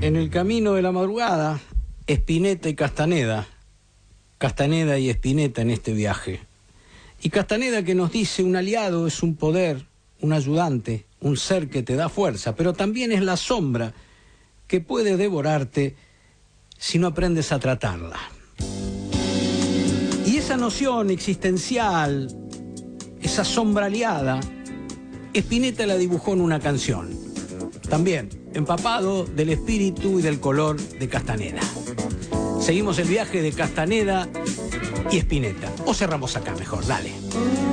En el camino de la madrugada, Spinetta y Castaneda. Castaneda y Spinetta en este viaje. Y Castaneda que nos dice: un aliado es un poder, un ayudante, un ser que te da fuerza, pero también es la sombra que puede devorarte si no aprendes a tratarla. Y esa noción existencial, esa sombra aliada, Spinetta la dibujó en una canción, también empapado del espíritu y del color de Castaneda. Seguimos el viaje de Castaneda y Spinetta. O cerramos acá mejor, dale.